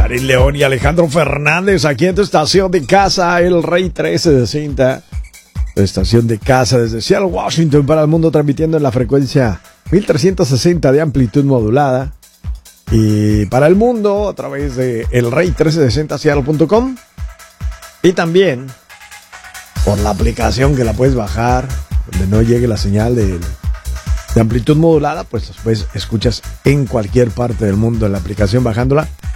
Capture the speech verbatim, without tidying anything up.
Karin León y Alejandro Fernández aquí en tu estación de casa, El Rey trece sesenta. Tu estación de casa desde Seattle, Washington, para el mundo, transmitiendo en la frecuencia mil trescientos sesenta de amplitud modulada. Y para el mundo a través de el rey trece sesenta seattle punto com. Y también por la aplicación que la puedes bajar, donde no llegue la señal de, de amplitud modulada, pues después escuchas en cualquier parte del mundo en la aplicación bajándola.